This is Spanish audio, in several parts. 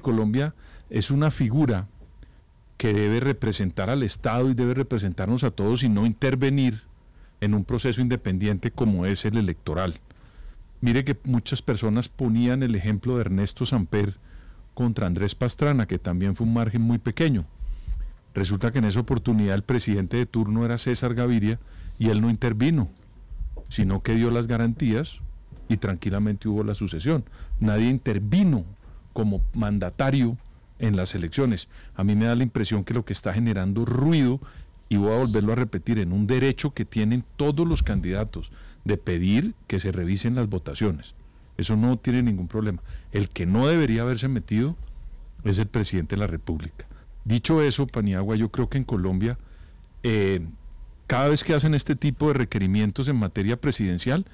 Colombia es una figura que debe representar al Estado y debe representarnos a todos y no intervenir en un proceso independiente como es el electoral. Mire que muchas personas ponían el ejemplo de Ernesto Samper contra Andrés Pastrana, que también fue un margen muy pequeño. Resulta que en esa oportunidad el presidente de turno era César Gaviria y él no intervino, sino que dio las garantías y tranquilamente hubo la sucesión. Nadie intervino como mandatario en las elecciones. A mí me da la impresión que lo que está generando ruido, y voy a volverlo a repetir, en un derecho que tienen todos los candidatos de pedir que se revisen las votaciones. Eso no tiene ningún problema. El que no debería haberse metido es el presidente de la República. Dicho eso, Paniagua, yo creo que en Colombia, cada vez que hacen este tipo de requerimientos en materia presidencial,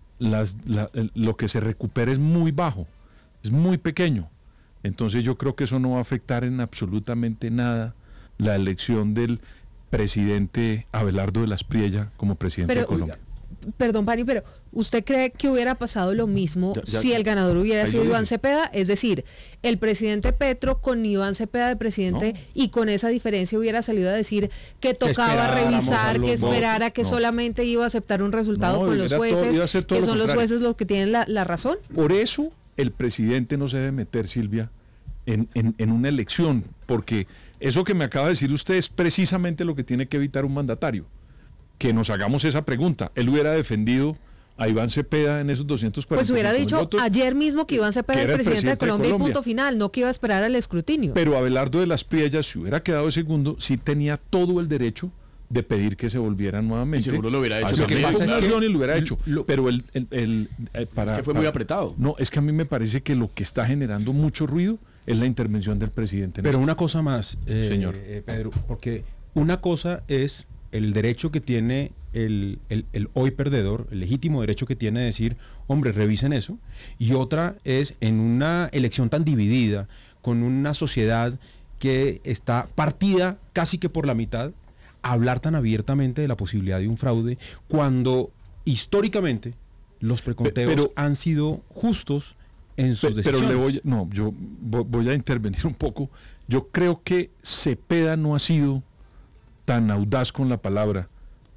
lo que se recupera es muy bajo, es muy pequeño. Entonces yo creo que eso no va a afectar en absolutamente nada la elección del presidente Abelardo de la Espriella como presidente de Colombia. Perdón, Pani, pero ¿usted cree que hubiera pasado lo mismo si el ganador hubiera sido Iván Cepeda? Es decir, el presidente Petro con Iván Cepeda de presidente, y con esa diferencia hubiera salido a decir que tocaba revisar, que esperara, que solamente iba a aceptar un resultado con los jueces, que son los jueces los que tienen la razón. Por eso el presidente no se debe meter, Silvia, en una elección, porque eso que me acaba de decir usted es precisamente lo que tiene que evitar un mandatario. Que nos hagamos esa pregunta. Él hubiera defendido a Iván Cepeda en esos 240 Pues hubiera dicho votos, ayer mismo que Iván Cepeda era el presidente de Colombia y punto final, no que iba a esperar al escrutinio. Pero Abelardo de la Espriella, si hubiera quedado de segundo, sí tenía todo el derecho de pedir que se volviera nuevamente. Y seguro lo hubiera hecho. Lo que pasa es que lo hubiera hecho. Pero es que fue muy apretado. No, es que a mí me parece que lo que está generando mucho ruido es la intervención del presidente. Pero una cosa más, señor Pedro, porque una cosa es el derecho que tiene el hoy perdedor, el legítimo derecho que tiene de decir, hombre, revisen eso, y otra es en una elección tan dividida, con una sociedad que está partida casi que por la mitad, hablar tan abiertamente de la posibilidad de un fraude, cuando históricamente los preconteos han sido justos en sus decisiones. Pero yo voy a intervenir un poco. Yo creo que Cepeda no ha sido tan audaz con la palabra.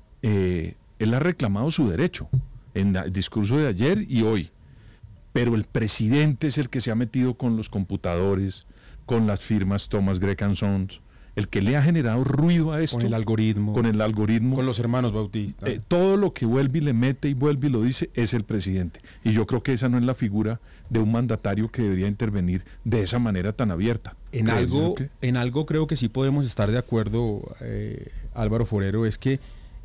Él ha reclamado su derecho en el discurso de ayer y hoy, pero el presidente es el que se ha metido con los computadores, con las firmas Thomas Gregg & Sons, el que le ha generado ruido a esto. Con el algoritmo. Con los hermanos Bautista. Todo lo que vuelve y le mete y vuelve y lo dice es el presidente. Y yo creo que esa no es la figura de un mandatario que debería intervenir de esa manera tan abierta. En algo creo que sí podemos estar de acuerdo, Álvaro Forero, es que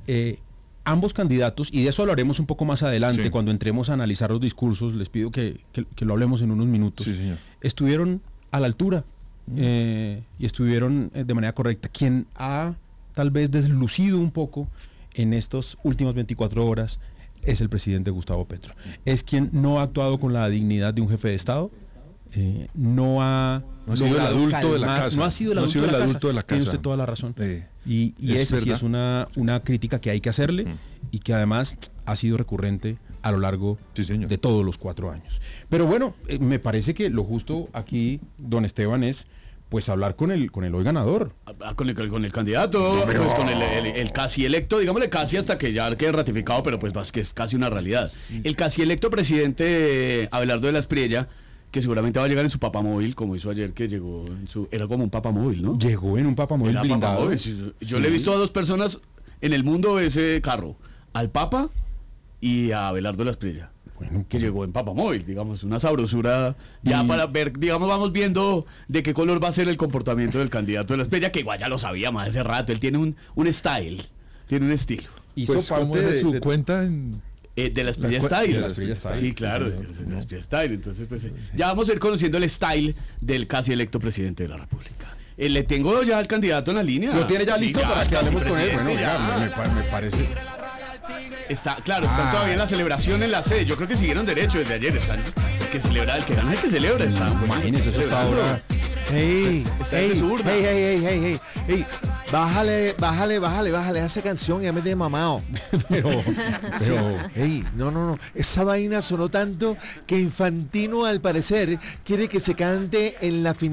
ambos candidatos, y de eso hablaremos un poco más adelante, cuando entremos a analizar los discursos, les pido que lo hablemos en unos minutos, estuvieron a la altura. Y estuvieron de manera correcta. Quien ha tal vez deslucido un poco en estas últimas 24 horas es el presidente Gustavo Petro. Es quien no ha actuado con la dignidad de un jefe de Estado, no ha sido el adulto de la casa. No ha sido el adulto de la casa. Tiene usted toda la razón. Y esa sí es una crítica que hay que hacerle y que además ha sido recurrente a lo largo de todos los 4 años. Pero bueno, me parece que lo justo aquí, don Esteban, es pues hablar con el hoy ganador. Con el candidato, pues con el casi electo, digámosle casi hasta que ya quede ratificado, pero pues que es casi una realidad. El casi electo presidente Abelardo de la Espriella, que seguramente va a llegar en su papamóvil, como hizo ayer, que llegó era como un papamóvil, ¿no? Llegó en un papamóvil blindado. Yo le he visto a 2 personas en el mundo ese carro, al Papa y a Abelardo de la Espriella. Bueno, que llegó en papamóvil, digamos, una sabrosura, ya para ver, digamos, vamos viendo de qué color va a ser el comportamiento del candidato de la Espriella, que igual ya lo sabíamos hace rato, él tiene un style, tiene un estilo. Hizo pues parte de su cuenta en... de la Espriella Style. Sí, claro, de la Espriella Style. Entonces, pues, ya vamos a ir conociendo el style del casi electo presidente de la República. Le tengo ya al candidato en la línea. ¿Lo tiene ya listo para que hablemos con él? Bueno, ya, me parece... Están todavía en la celebración en la sede. Yo creo que siguieron derecho desde ayer. Están que celebrar, el que gana, el que celebra. Imagínense, eso está ahora. Hey, bájale a esa canción, ya me he mamado. pero hey, no, esa vaina sonó tanto que Infantino al parecer quiere que se cante en la final.